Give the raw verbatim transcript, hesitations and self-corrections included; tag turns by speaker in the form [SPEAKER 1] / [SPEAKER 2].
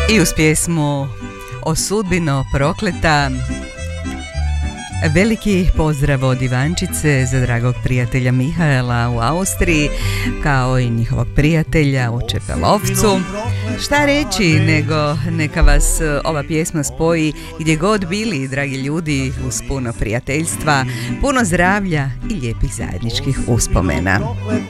[SPEAKER 1] I uz pjesmu O sudbino prokleta veliki pozdrav od Ivančice za dragog prijatelja Mihaela u Austriji, kao i njihovog prijatelja u Čepelovcu. Šta reći nego neka vas ova pjesma spoji gdje god bili, dragi ljudi, uz puno prijateljstva, puno zdravlja i lijepih zajedničkih uspomena.